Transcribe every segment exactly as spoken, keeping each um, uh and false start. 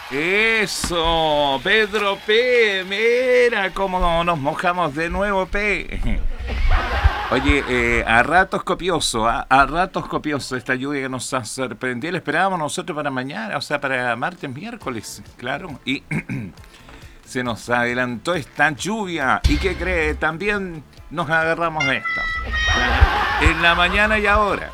Eso, Pedro P. Mira cómo nos mojamos de nuevo, P. Oye, eh, a ratos copioso, a, a ratos copioso esta lluvia que nos ha sorprendido. La esperábamos nosotros para mañana, o sea, para martes, miércoles, claro. Y se nos adelantó esta lluvia. ¿Y qué cree? También nos agarramos de esto. En la mañana y ahora.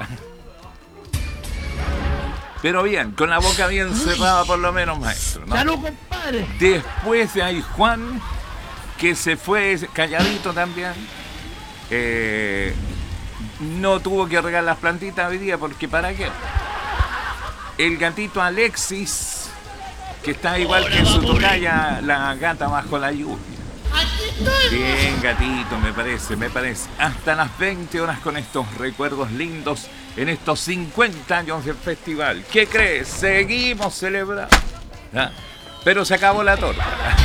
Pero bien, con la boca bien cerrada por lo menos, maestro, ¿no? ¡Salud, compadre! Después de ahí Juan, que se fue calladito también. Eh, no tuvo que regar las plantitas hoy día porque ¿para qué? El gatito Alexis, que está igual que en su tocaya, la gata bajo la lluvia. Bien, gatito, me parece, me parece. Hasta las veinte horas con estos recuerdos lindos en estos cincuenta años del festival. ¿Qué crees? Seguimos celebrando. ¿Ah? Pero se acabó la torta.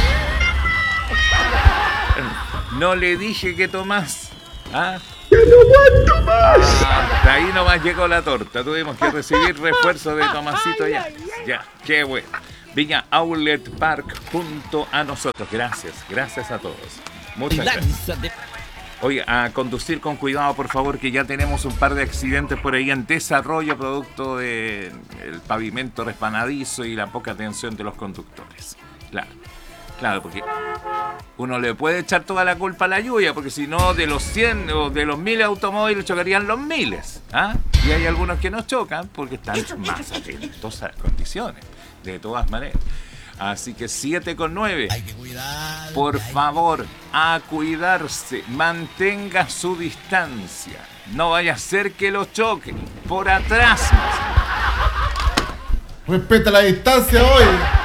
No le dije que tomás. ¿Ah? ¡Ya no aguanto más! Hasta ahí nomás llegó la torta. Tuvimos que recibir refuerzo de Tomasito ya. Ya, qué bueno. Viña Outlet Park junto a nosotros. Gracias, gracias a todos. Muchas gracias. Oye, a conducir con cuidado, por favor, que ya tenemos un par de accidentes por ahí en desarrollo, producto del pavimento resbaladizo y la poca atención de los conductores. Claro. Claro, porque uno le puede echar toda la culpa a la lluvia, porque si no, de los cien o de los mil automóviles chocarían los miles. ¿Ah? Y hay algunos que no chocan porque están más atentos a las condiciones, de todas maneras. Así que siete con nueve. Hay que cuidar. Por favor, a cuidarse, mantenga su distancia. No vaya a ser que lo choquen por atrás. Respeta la distancia hoy.